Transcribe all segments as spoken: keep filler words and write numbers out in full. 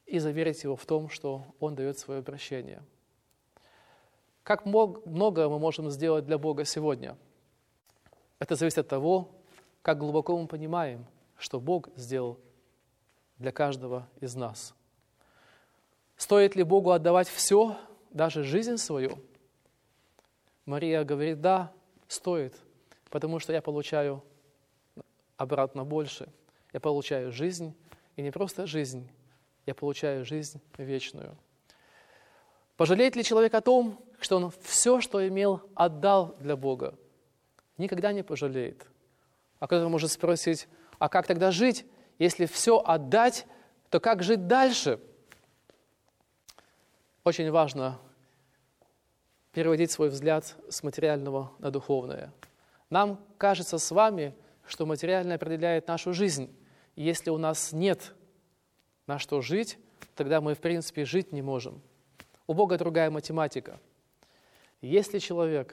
и заверить Его в том, что Он дает свое прощение. Как много мы можем сделать для Бога сегодня? Это зависит от того, как глубоко мы понимаем, что Бог сделал для каждого из нас. Стоит ли Богу отдавать все, даже жизнь свою? Мария говорит, да, стоит, потому что я получаю обратно больше. Я получаю жизнь, и не просто жизнь, я получаю жизнь вечную. Пожалеет ли человек о том, что он все, что имел, отдал для Бога? Никогда не пожалеет. А кто-то может спросить, а как тогда жить? Если все отдать, то как жить дальше? Очень важно переводить свой взгляд с материального на духовное. Нам кажется с вами, что материальное определяет нашу жизнь. И если у нас нет на что жить, тогда мы, в принципе, жить не можем. У Бога другая математика. Если человек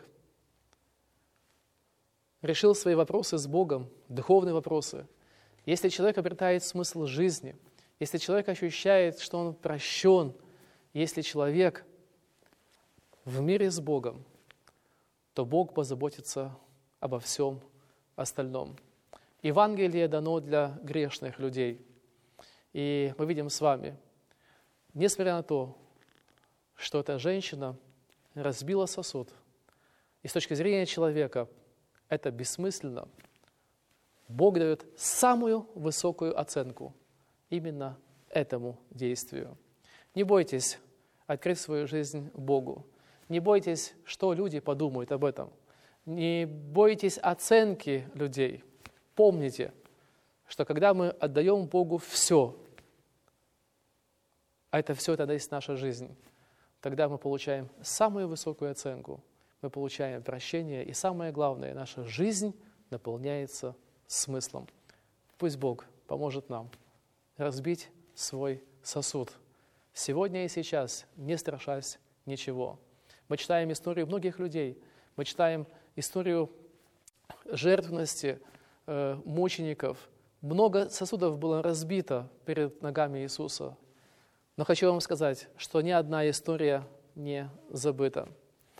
решил свои вопросы с Богом, духовные вопросы, если человек обретает смысл жизни, если человек ощущает, что он прощен, если человек в мире с Богом, то Бог позаботится обо всем остальном. Евангелие дано для грешных людей. И мы видим с вами, несмотря на то, что эта женщина разбила сосуд, и с точки зрения человека это бессмысленно, Бог дает самую высокую оценку именно этому действию. Не бойтесь открыть свою жизнь Богу. Не бойтесь, что люди подумают об этом. Не бойтесь оценки людей. Помните, что когда мы отдаем Богу все, а это все тогда есть наша жизнь, тогда мы получаем самую высокую оценку, мы получаем прощение, и самое главное, наша жизнь наполняется смыслом. Пусть Бог поможет нам разбить свой сосуд сегодня и сейчас, не страшась ничего. Мы читаем историю многих людей, мы читаем историю жертвенности э, мучеников. Много сосудов было разбито перед ногами Иисуса. Но хочу вам сказать, что ни одна история не забыта.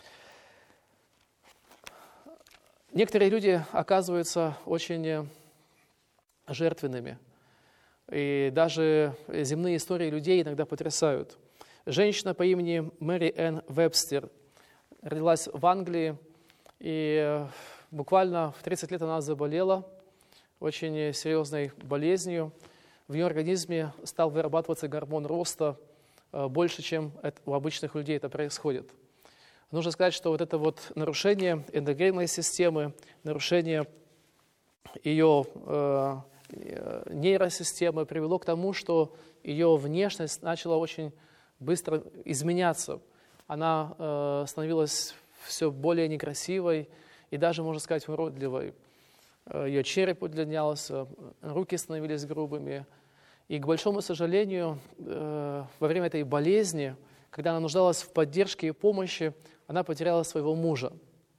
Некоторые люди оказываются очень жертвенными. И даже земные истории людей иногда потрясают. Женщина по имени Мэри Энн Вебстер родилась в Англии, и буквально в тридцать лет она заболела очень серьезной болезнью. В ее организме стал вырабатываться гормон роста больше, чем у обычных людей это происходит. Нужно сказать, что вот это вот нарушение эндокринной системы, нарушение ее э, нейросистемы привело к тому, что ее внешность начала очень быстро изменяться. Она э, становилась все более некрасивой и даже, можно сказать, уродливой. Ее череп удлинялся, руки становились грубыми. И, к большому сожалению, э, во время этой болезни, когда она нуждалась в поддержке и помощи, она потеряла своего мужа.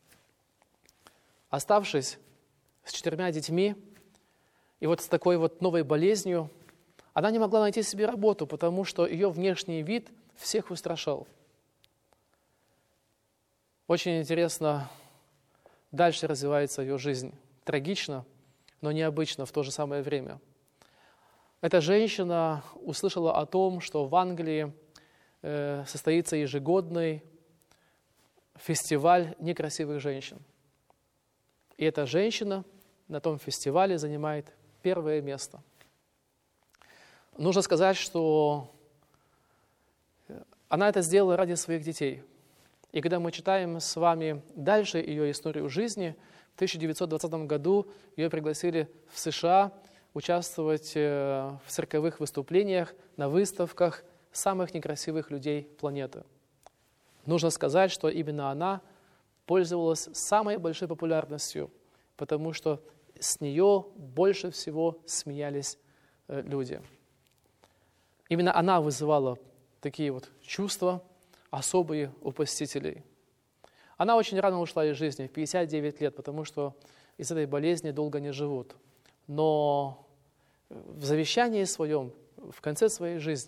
Оставшись с четырьмя детьми и вот с такой вот новой болезнью, она не могла найти себе работу, потому что ее внешний вид всех устрашал. Очень интересно, дальше развивается ее жизнь. Трагично, но необычно в то же самое время. Эта женщина услышала о том, что в Англии э, состоится ежегодный фестиваль некрасивых женщин. И эта женщина на том фестивале занимает первое место. Нужно сказать, что она это сделала ради своих детей. И когда мы читаем с вами дальше ее историю жизни, в тысяча девятьсот двадцатом году ее пригласили в США участвовать в цирковых выступлениях, на выставках самых некрасивых людей планеты. Нужно сказать, что именно она пользовалась самой большой популярностью, потому что с нее больше всего смеялись люди. Именно она вызывала такие вот чувства особые у посетителей. Она очень рано ушла из жизни, в пятьдесят девять лет, потому что из этой болезни долго не живут. Но в завещании своем, в конце своей жизни,